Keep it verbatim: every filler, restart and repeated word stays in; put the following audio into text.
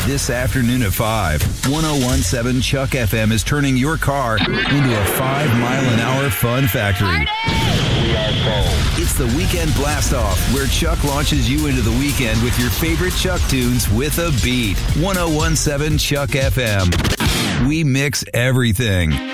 This afternoon at five, one oh one point seven Chuck F M is turning your car into a five mile an hour fun factory. It's the Weekend Blast Off, where Chuck launches you into the weekend with your favorite Chuck tunes with a beat. one oh one point seven Chuck F M. We mix everything.